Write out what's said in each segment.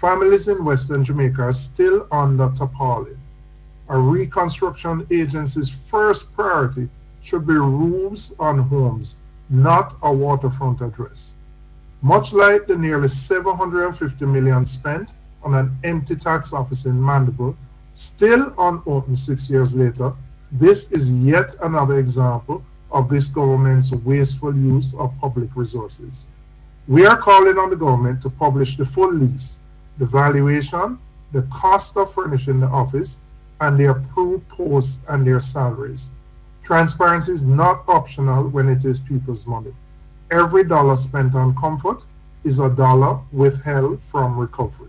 families in Western Jamaica are still under tarpaulin. A reconstruction agency's first priority should be roofs on homes, not a waterfront address. Much like the nearly $750 million spent on an empty tax office in Mandeville, still unopened 6 years later, this is yet another example of this government's wasteful use of public resources. We are calling on the government to publish the full lease, the valuation, the cost of furnishing the office, and the approved posts and their salaries. Transparency is not optional when it is people's money. Every dollar spent on comfort is a dollar withheld from recovery.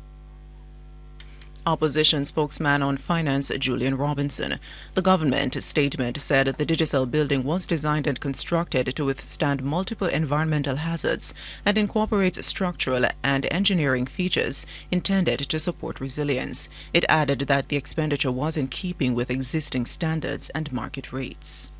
Opposition spokesman on finance, Julian Robinson. The government statement said the Digicel building was designed and constructed to withstand multiple environmental hazards and incorporates structural and engineering features intended to support resilience. It added that the expenditure was in keeping with existing standards and market rates.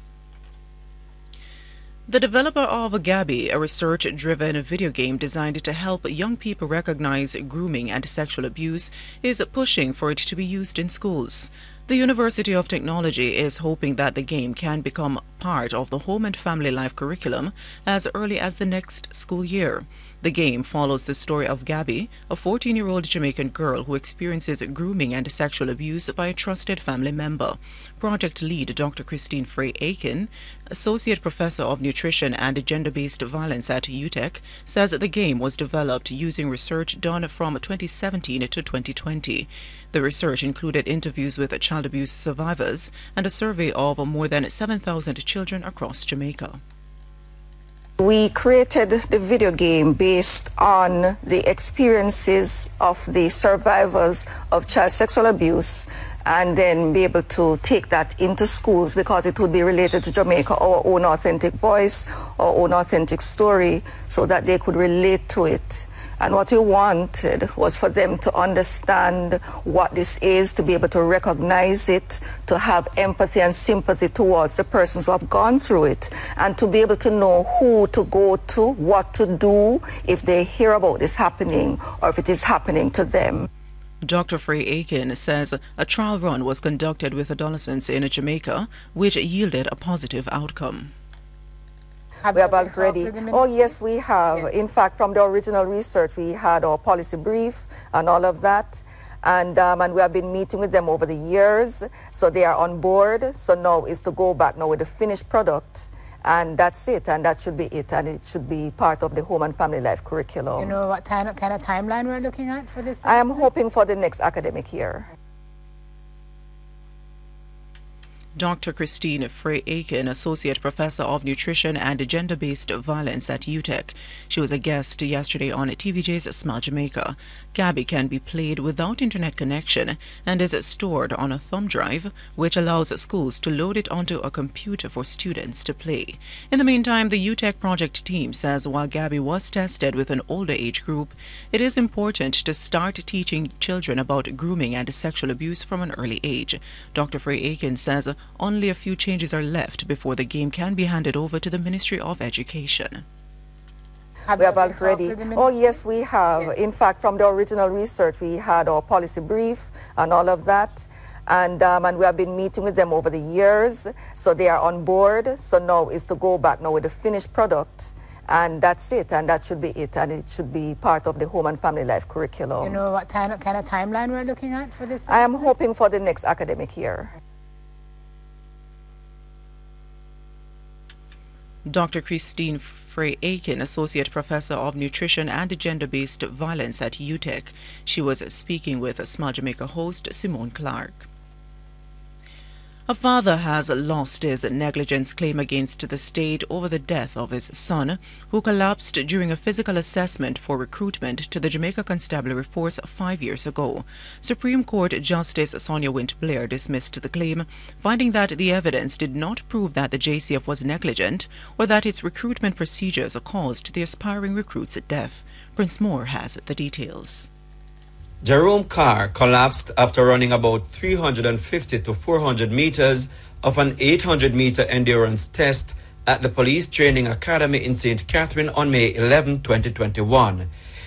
The developer of Gabby, a research-driven video game designed to help young people recognize grooming and sexual abuse, is pushing for it to be used in schools. The University of Technology is hoping that the game can become part of the home and family life curriculum as early as the next school year. The game follows the story of Gabby, a 14-year-old Jamaican girl who experiences grooming and sexual abuse by a trusted family member. Project lead Dr. Christine Frey Aiken, Associate Professor of Nutrition and Gender-Based Violence at UTEC, says the game was developed using research done from 2017 to 2020. The research included interviews with child abuse survivors and a survey of more than 7,000 children across Jamaica. We created the video game based on the experiences of the survivors of child sexual abuse and then be able to take that into schools because it would be related to Jamaica, our own authentic voice, our own authentic story, so that they could relate to it. And what we wanted was for them to understand what this is, to be able to recognize it, to have empathy and sympathy towards the persons who have gone through it, and to be able to know who to go to, what to do if they hear about this happening or if it is happening to them. Dr. Frey Aiken says a trial run was conducted with adolescents in Jamaica, which yielded a positive outcome. We have already. Oh, yes, we have. Yes. In fact, from the original research, we had our policy brief and all of that. And we have been meeting with them over the years. So they are on board. So now is to go back now with the finished product. And that's it. And that should be it. And it should be part of the home and family life curriculum. You know what kind of timeline we're looking at for this? I am hoping for the next academic year. Dr. Christine Frey Aiken, Associate Professor of Nutrition and Gender-Based Violence at UTEC. She was a guest yesterday on TVJ's Smile Jamaica. Gabby can be played without internet connection and is stored on a thumb drive, which allows schools to load it onto a computer for students to play. In the meantime, the UTEC project team says while Gabby was tested with an older age group, it is important to start teaching children about grooming and sexual abuse from an early age. Dr. Frey Aiken says only a few changes are left before the game can be handed over to the Ministry of Education. We have already. Oh, yes, we have. Yes. In fact, from the original research, we had our policy brief and all of that. And we have been meeting with them over the years. So they are on board. So now is to go back now with the finished product. And that's it. And that should be it. And it should be part of the home and family life curriculum. You know what kind of timeline we're looking at for this? I am hoping for the next academic year. Dr. Christine Frey Aiken, Associate Professor of Nutrition and Gender-Based Violence at UTEC. She was speaking with Smile Jamaica host Simone Clark. A father has lost his negligence claim against the state over the death of his son, who collapsed during a physical assessment for recruitment to the Jamaica Constabulary Force 5 years ago. Supreme Court Justice Sonia Wint-Blair dismissed the claim, finding that the evidence did not prove that the JCF was negligent or that its recruitment procedures caused the aspiring recruit's death. Prince Moore has the details. Jerome Carr collapsed after running about 350 to 400 meters of an 800-meter endurance test at the Police Training Academy in St. Catherine on May 11, 2021.